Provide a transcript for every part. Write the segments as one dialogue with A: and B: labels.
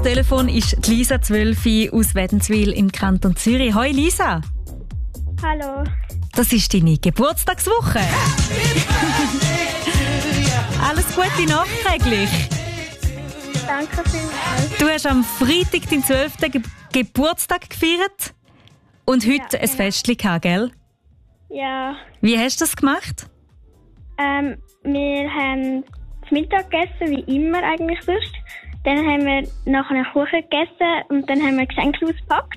A: am Telefon ist Lisa 12 aus Wädenswil im Kanton Zürich. Hoi Lisa.
B: Hallo.
A: Das ist deine Geburtstagswoche. Alles Gute nachträglich.
B: Danke vielmals.
A: Du hast am Freitag deinen 12. Geburtstag gefeiert und heute ein Festchen gehabt, gell?
B: Ja.
A: Wie hast du das gemacht?
B: Wir haben zu Mittag gegessen, wie immer eigentlich sonst. Dann haben wir nachher einen Kuchen gegessen und dann haben wir Geschenke ausgepackt.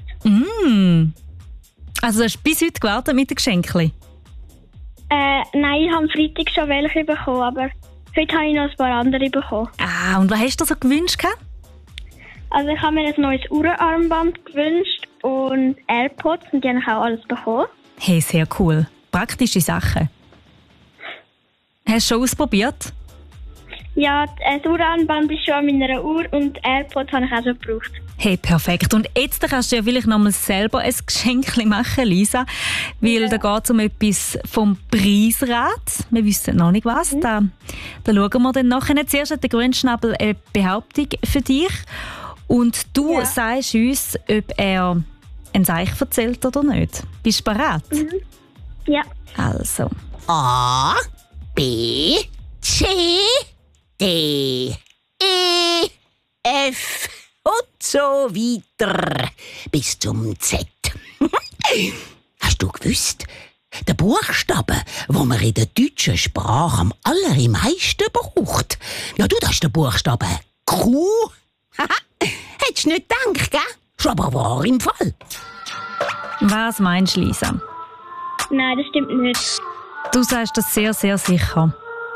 A: Also du hast bis heute gewartet mit den Geschenken?
B: Nein, ich habe am Freitag schon welche bekommen, aber heute habe ich noch ein paar andere bekommen.
A: Ah, und was hast du so gewünscht?
B: Also ich habe mir ein neues Uhrenarmband gewünscht und AirPods und die habe ich auch alles bekommen.
A: Hey, sehr cool. Praktische Sachen. Hast du schon ausprobiert?
B: Ja, das Uhrenarmband ist schon an meiner Uhr und AirPods habe ich auch schon gebraucht.
A: Hey, perfekt. Und jetzt kannst du ja vielleicht noch mal selber ein Geschenk machen, Lisa. Weil da geht es um etwas vom Preisrat. Wir wissen noch nicht was. Da schauen wir dann nachher. Zuerst hat der Grünschnabel eine Behauptung für dich. Und du sagst uns, ob er ein Seich erzählt oder nicht. Bist du bereit?
B: Ja.
A: Also.
C: A, B, C, D, E, F und so weiter bis zum Z. Hast du gewusst, der Buchstabe, wo man in der deutschen Sprache am allermeisten braucht, ja, das ist der Buchstabe Q. Hättest du nicht gedacht, gell? Ist aber wahr im Fall.
A: Was meinst du, Lisa?
B: Nein, das stimmt nicht.
A: Du sagst das sehr, sehr sicher.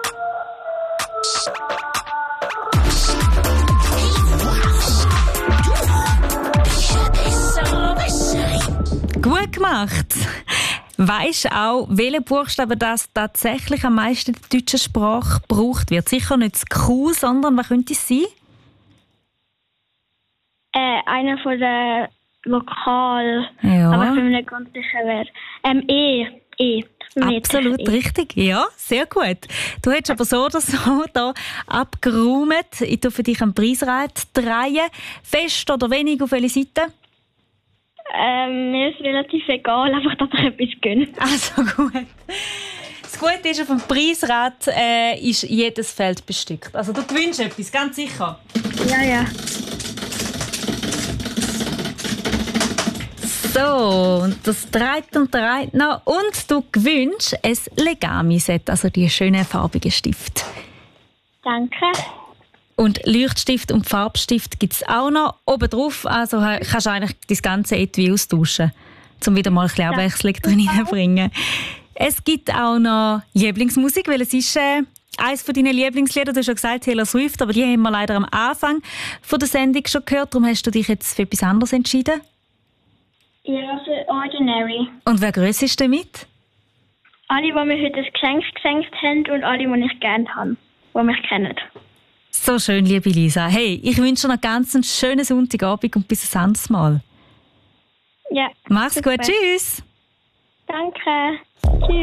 A: Gut gemacht. Weisst du auch, welcher Buchstabe das tatsächlich am meisten in der deutschen Sprache gebraucht wird? Sicher nicht das Q, sondern was könnte es sein?
B: Einer von den Vokal.
A: Ja.
B: Aber ich bin mir nicht ganz sicher, wer. E.
A: Absolut richtig. Ja, sehr gut. Du hättest aber so oder so da abgeräumt. Ich tue für dich ein Preisrad drehen. Fest oder wenig, auf welche Seite?
B: Mir ist relativ egal, einfach, dass ich etwas gönne.
A: Also gut. Das Gute ist, auf dem Preisrad ist jedes Feld bestückt. Also du gewinnst etwas, ganz sicher.
B: Ja.
A: So, und das dreht und dreht noch. Und du gewinnst ein Legami-Set, also die schönen farbigen Stifte.
B: Danke.
A: Und Leuchtstift und Farbstift gibt es auch noch oben drauf. Also kannst du eigentlich das ganze Etui austauschen, um wieder mal ein bisschen Abwechslung drin reinzubringen. Es gibt auch noch Lieblingsmusik, weil es ist eines von deinen Lieblingslieder. Du hast schon gesagt, Taylor Swift, aber die haben wir leider am Anfang von der Sendung schon gehört. Darum hast du dich jetzt für etwas anderes entschieden?
B: Ja, für Ordinary.
A: Und wer grüßt ist damit?
B: Alle, die mir heute ein Geschenk geschenkt haben und alle, die ich gerne habe, die mich kennen.
A: So schön, liebe Lisa. Hey, ich wünsche dir noch ganz einen schönen Sonntagabend und bis ein anderes Mal.
B: Ja.
A: Mach's
B: super.
A: gut. Tschüss.
B: Danke. Tschüss.